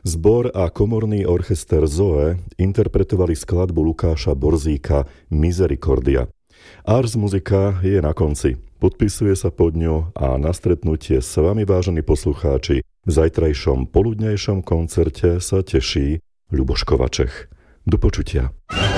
Zbor a komorný orchester Zoe interpretovali skladbu Lukáša Borzíka Misericordia. Ars Musica je na konci. Podpisuje sa pod ňu a na stretnutie s vami, vážení poslucháči, v zajtrajšom poludnejšom koncerte sa teší Ľuboš Kovačech. Do počutia.